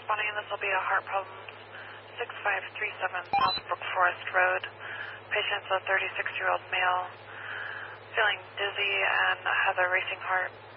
responding. This will be a heart problems 6537 South Brook Forest Road. Patient's a 36-year-old male, feeling dizzy and has a racing heart.